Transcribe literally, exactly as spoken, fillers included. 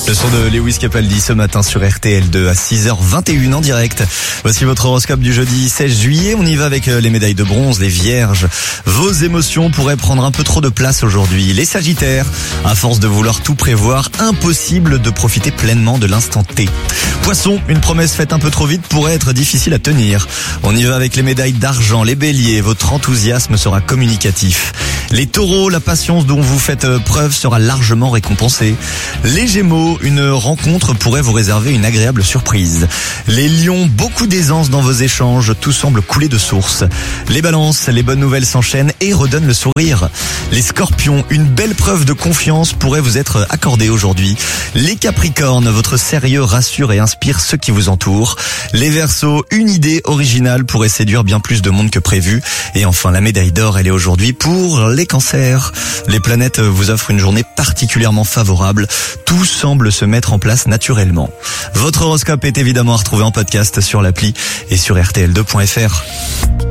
Le son de Lewis Capaldi ce matin sur R T L deux à six heures vingt et une en direct. Voici votre horoscope du jeudi seize juillet. On y va avec les médailles de bronze, les vierges. Vos émotions pourraient prendre un peu trop de place aujourd'hui. Les sagittaires, à force de vouloir tout prévoir, impossible de profiter pleinement de l'instant T. Poissons, une promesse faite un peu trop vite pourrait être difficile à tenir. On y va avec les médailles d'argent. Les béliers, votre enthousiasme sera communicatif. Les taureaux, la patience dont vous faites preuve sera largement récompensée. Les gémeaux, une rencontre pourrait vous réserver une agréable surprise. Les lions, beaucoup d'aisance dans vos échanges, tout semble couler de source. Les balances, les bonnes nouvelles s'enchaînent et redonnent le sourire. Les scorpions, une belle preuve de confiance pourrait vous être accordée aujourd'hui. Les capricornes, votre sérieux rassure et inspire ceux qui vous entourent. Les verseaux, une idée originale pourrait séduire bien plus de monde que prévu. Et enfin, la médaille d'or, elle est aujourd'hui pour les cancers. Les planètes vous offrent une journée particulièrement favorable. Tout semble se mettre en place naturellement. Votre horoscope est évidemment à retrouver en podcast sur l'appli et sur R T L deux point F R.